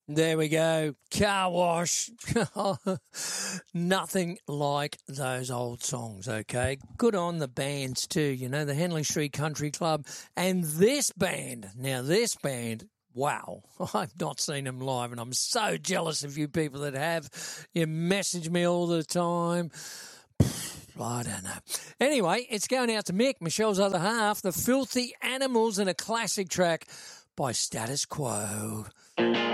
There we go. Car wash. Nothing like those old songs, okay? Good on the bands too, you know, the Henley Street Country Club and this band. Now, this band, wow, I've not seen them live and I'm so jealous of you people that have. You message me all the time. I don't know. Anyway, it's going out to Mick, Michelle's other half, the Filthy Animals, and a classic track by Status Quo.